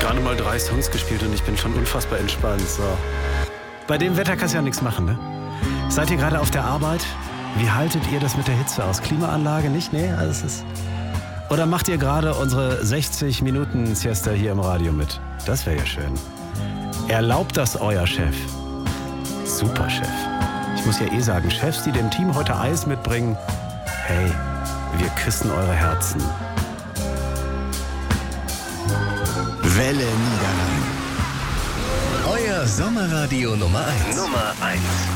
gerade mal 3 Songs gespielt und ich bin schon unfassbar entspannt. So. Bei dem Wetter kannst du ja nichts machen, ne? Seid ihr gerade auf der Arbeit? Wie haltet ihr das mit der Hitze aus? Klimaanlage nicht? Nee, also es ist... Oder macht ihr gerade unsere 60-Minuten-Siesta hier im Radio mit? Das wäre ja schön. Erlaubt das euer Chef? Super Chef. Ich muss ja sagen, Chefs, die dem Team heute Eis mitbringen, hey, wir küssen eure Herzen. Welle Niederrhein. Euer Sommerradio Nummer 1. Nummer 1.